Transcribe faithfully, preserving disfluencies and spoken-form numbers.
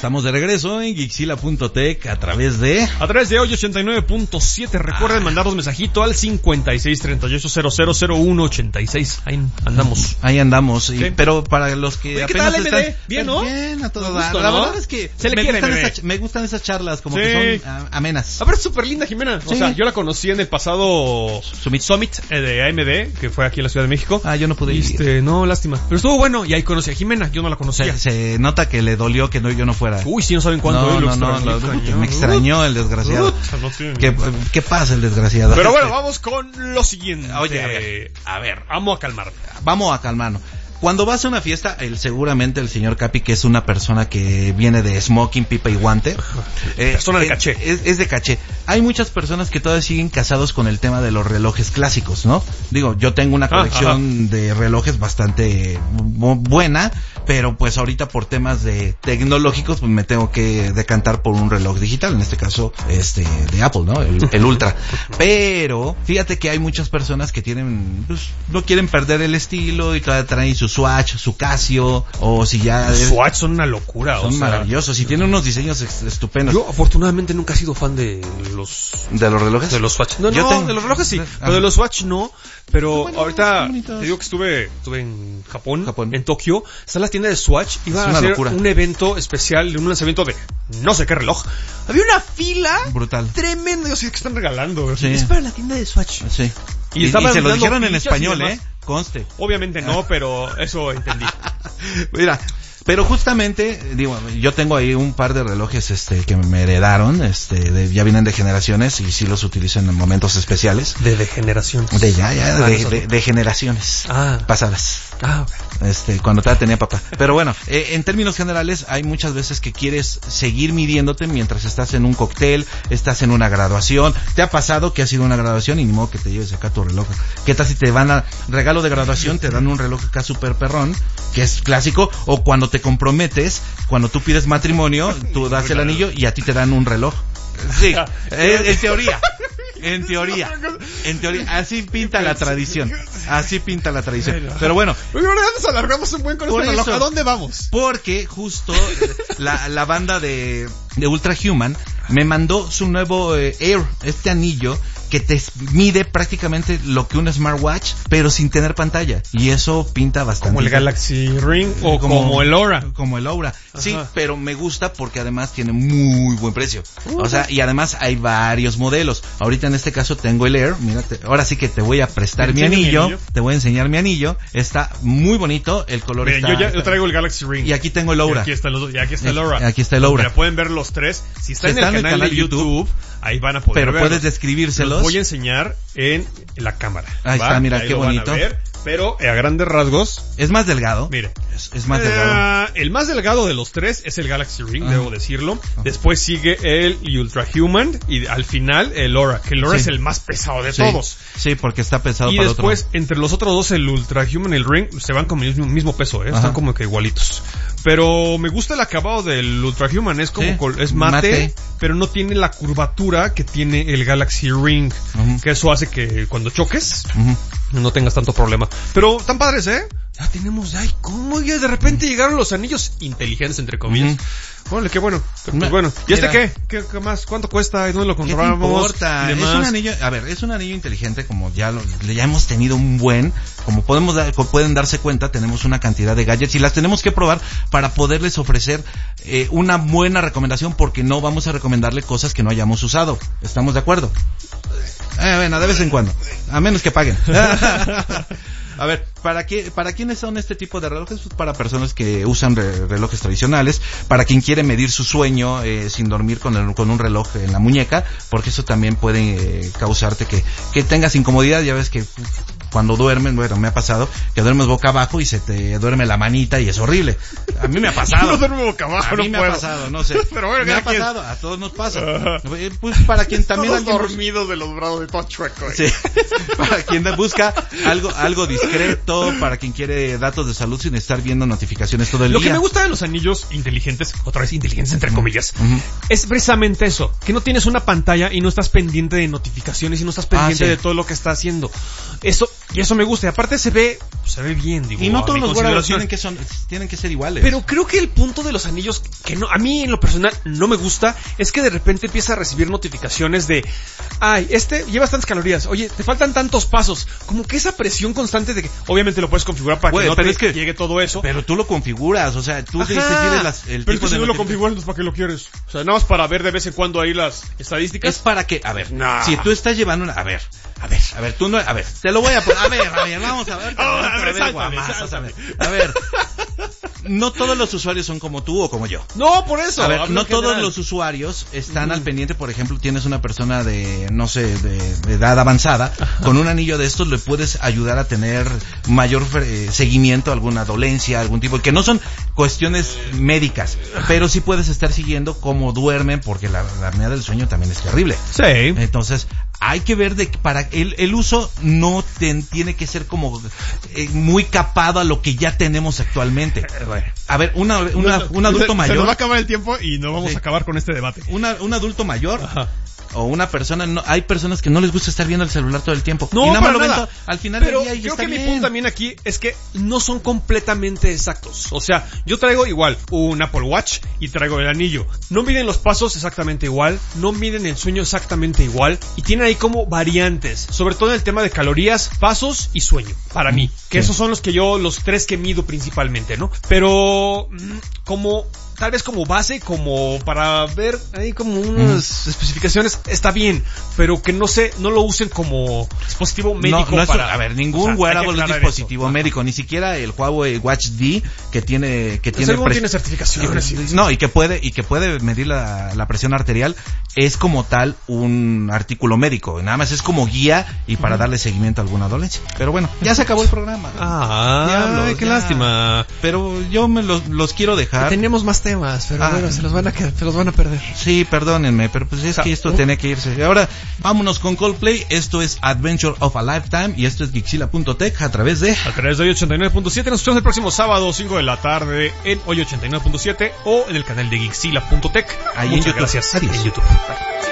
estamos de regreso en Geekzilla punto tech a través de... A través de hoy ochenta y nueve punto siete. Recuerden ah. mandarnos mensajito al cincuenta y seis treinta y ocho cero cero cero uno ochenta y seis. Ahí andamos. Ahí andamos. Sí. Y, pero para los que Oye, apenas ¿qué tal, están... M D? Bien, ¿no? Bien, a todo Me gusta, dar. La ¿no? verdad es que Se le me, quiere, gustan M D. esas, me gustan esas charlas, como sí. que son uh, amenas. A ver, súper linda Jimena. O sí. sea, yo la conocí en el pasado Summit, Summit eh, de A M D, que fue aquí en la Ciudad de México. Ah, yo no pude ir. Este, no, lástima. Pero estuvo bueno y ahí conocí a Jimena. Yo no la conocía. Se, se nota que le dolió que no, yo no fuera. Uy, sí, no saben cuánto. No, eh, no, no, lo, lo, me extrañó el desgraciado. Uta, no tiene... ¿Qué, ¿Qué pasa el desgraciado? Pero bueno, vamos con lo siguiente. Oye, a ver, a ver, vamos a calmarme. Vamos a calmarnos. Cuando vas a una fiesta, el, seguramente el señor Capi, que es una persona que viene de smoking, pipa y guante. Eh, persona de caché. Es, es de caché. Hay muchas personas que todavía siguen casados con el tema de los relojes clásicos, ¿no? Digo, yo tengo una colección ah, de relojes bastante buena, pero pues ahorita por temas de tecnológicos, pues me tengo que decantar por un reloj digital, en este caso, este, de Apple, ¿no? El, el Ultra. Pero, fíjate que hay muchas personas que tienen, pues, no quieren perder el estilo y todavía traen sus Swatch, su Casio, o si ya... Los Swatch son una locura, son o sea, maravillosos y tienen unos diseños estupendos. Yo afortunadamente nunca he sido fan de los... ¿De los relojes? De los Swatch. No, yo no, tengo... de los relojes sí, ah. pero de los Swatch no. Pero bueno, ahorita te digo que estuve estuve en Japón, Japón. en Tokio, está la tienda de Swatch, iba a hacer locura. Un evento especial, un lanzamiento de no sé qué reloj. Había una fila brutal, tremenda, yo sé que están regalando. Sí. Es para la tienda de Swatch. Sí. Y, y, y se lo dijeron en español, ¿eh? Conste. Obviamente no, pero eso entendí. Mira, pero justamente, digo, yo tengo ahí un par de relojes este que me heredaron, este de, ya vienen de generaciones y sí los utilizo en momentos especiales. De de generaciones. De ya, ya, ah, de, de, de generaciones ah. pasadas. Ah, okay. Este, cuando todavía tenía papá. Pero bueno, eh, en términos generales, hay muchas veces que quieres seguir midiéndote mientras estás en un cóctel, estás en una graduación. ¿Te ha pasado que ha sido una graduación y ni modo que te lleves acá tu reloj? ¿Qué tal si te van a regalo de graduación, te dan un reloj acá super perrón, que es clásico, o cuando te comprometes, cuando tú pides matrimonio, tú das el anillo y a ti te dan un reloj? Sí, en, en teoría. En teoría, en teoría, así pinta la tradición, así pinta la tradición. Pero bueno, pero ahora nos alargamos un buen con este reloj. ¿A dónde vamos? Porque justo la, la banda de, de Ultra Human me mandó su nuevo eh, Air, este anillo que te mide prácticamente lo que un smartwatch, pero sin tener pantalla. Y eso pinta bastante. Como el Galaxy Ring o como, como el Aura. Como el Aura. Sí, pero me gusta porque además tiene muy buen precio. Uh-huh. O sea, y además hay varios modelos. Ahorita en este caso tengo el Air. Mírate, ahora sí que te voy a prestar mi anillo, mi anillo. Te voy a enseñar mi anillo. Está muy bonito. El color Miren, está... yo ya está, yo traigo el Galaxy Ring. Y aquí tengo el Aura. Y aquí está el, y aquí está el Aura. Aquí está el Aura. Mira, pueden ver los tres. Si está, si en, está el en el canal de YouTube, YouTube, ahí van a poder pero verlos. puedes describírselos. Los voy a enseñar en la cámara. Ahí ¿va? está, mira, ahí qué bonito. Ver, pero a grandes rasgos. Es más delgado. Mire. Es, es más eh, delgado. El más delgado de los tres es el Galaxy Ring, ah. debo decirlo. Ah. Después sigue el Ultra Human y al final el Aura, que el Aura sí. es el más pesado de sí. todos. Sí, porque está pesado y para después, otro. entre los otros dos, el Ultra Human y el Ring, se van con el mismo, mismo peso, ¿eh? Están como que igualitos. Pero me gusta el acabado del Ultra Human, es como, sí. col- es mate, mate, pero no tiene la curvatura que tiene el Galaxy Ring, uh-huh. que eso hace que cuando choques, uh-huh. no tengas tanto problema. Pero tan padres, ¿eh? Ya tenemos, ay, ¿cómo ya de repente llegaron los anillos inteligentes, entre comillas? Uh-huh. Órale, qué bueno. Pero, pues, bueno. ¿Y este qué? ¿Qué? ¿Qué más? ¿Cuánto cuesta? ¿Y dónde lo compramos? ¿Qué te importa? Es un anillo, a ver, es un anillo inteligente, como ya lo, ya hemos tenido un buen, como podemos dar, como pueden darse cuenta, tenemos una cantidad de gadgets y las tenemos que probar para poderles ofrecer eh, una buena recomendación, porque no vamos a recomendarle cosas que no hayamos usado. ¿Estamos de acuerdo? Eh, bueno, de vez en cuando, a menos que paguen. A ver, ¿para qué, para quiénes son este tipo de relojes? Pues para personas que usan re- relojes tradicionales, para quien quiere medir su sueño eh, sin dormir con, el, con un reloj en la muñeca, porque eso también puede eh, causarte que, que tengas incomodidad. Ya ves que cuando duermen, bueno, me ha pasado que duermes boca abajo y se te duerme la manita y es horrible. A mí me ha pasado. Yo no duermo boca abajo, a mí no me puedo. ha pasado, no sé. Pero bueno, me ha quien... pasado, a todos nos pasa. Uh-huh. Pues para quien también todos alguien dormidos de los brazos de todo chueco. Sí. Para quien busca algo algo discreto, para quien quiere datos de salud sin estar viendo notificaciones todo el Lo día. Lo que me gusta de los anillos inteligentes, otra vez inteligentes entre comillas, uh-huh. es precisamente eso, que no tienes una pantalla y no estás pendiente de notificaciones y no estás pendiente ah, sí. de todo lo que está haciendo. Eso Y eso me gusta. Y aparte se ve, se ve bien, digo. Y no todos los wearables tienen que son, tienen que ser iguales. Pero creo que el punto de los anillos que no, a mí en lo personal no me gusta, es que de repente empieza a recibir notificaciones de, ay, este llevas tantas calorías, oye, te faltan tantos pasos. Como que esa presión constante de que, obviamente lo puedes configurar para Bueno, que no pero te es que, llegue todo eso. Pero tú lo configuras, o sea, tú Ajá, decides las, el pero tipo es que de si no lo configuras, entonces ¿para qué lo quieres? O sea, nada más para ver de vez en cuando ahí las estadísticas. Es para que, a ver, nah. si tú estás llevando una, a ver, a ver, a ver, tú no, a ver, te lo voy a poner, a ver, a ver, vamos a ver, Oh, a ver, a ver, a ver, sáltale, guamazos, sáltale. a ver, no todos los usuarios son como tú o como yo. No, por eso. A ver, hablo no en todos general. los usuarios están uh-huh. al pendiente. Por ejemplo, tienes una persona de, no sé, de, de edad avanzada, uh-huh. con un anillo de estos le puedes ayudar a tener mayor eh, seguimiento a alguna dolencia, algún tipo, que no son cuestiones médicas, pero sí puedes estar siguiendo cómo duermen, porque la, la apnea del sueño también es terrible. Sí. Entonces, hay que ver de para el, el uso no te, tiene que ser como eh, muy capado a lo que ya tenemos actualmente. A ver, una, una, no, un adulto se, mayor. Se nos va a acabar el tiempo y no vamos sí. a acabar con este debate. Una, un adulto mayor. Ajá. O una persona, no, hay personas que no les gusta estar viendo el celular todo el tiempo. No, y nada para más lo nada. ven to- al final Pero del día y creo está que bien. mi punto también aquí es que no son completamente exactos. O sea, yo traigo igual un Apple Watch y traigo el anillo. No miden los pasos exactamente igual, no miden el sueño exactamente igual y tienen ahí como variantes, sobre todo en el tema de calorías, pasos y sueño, para mí. Que sí. Esos son los que yo, los tres que mido principalmente, ¿no? Pero como tal vez como base, como para ver ahí como unas mm. especificaciones, está bien, pero que no se, no lo usen como dispositivo médico. No, no es, para, a ver, ningún o sea, wearable es dispositivo eso. médico, ni siquiera el Huawei Watch D que tiene, que tiene, pres- tiene certificaciones. Y, no, y que puede, y que puede medir la, la presión arterial, es como tal un artículo médico, nada más es como guía y para mm. darle seguimiento a alguna dolencia. Pero bueno, ya se acabó el programa. Ah, Diablos, ay, qué ya. lástima. Pero yo me los, los quiero dejar. Tenemos más temas, pero ah, bueno, se los van a quedar, se los van a perder. Sí, perdónenme, pero pues es o sea, que esto uh, tenía que irse. Y ahora vámonos con Coldplay. Esto es Adventure of a Lifetime y esto es Geekzilla punto tech a través de a través de hoy ochenta y nueve punto siete. Nos escuchamos el próximo sábado cinco de la tarde en hoy ochenta y nueve punto siete o en el canal de Geekzilla punto tech. Ahí en YouTube. Gracias. Adiós. En YouTube. Bye.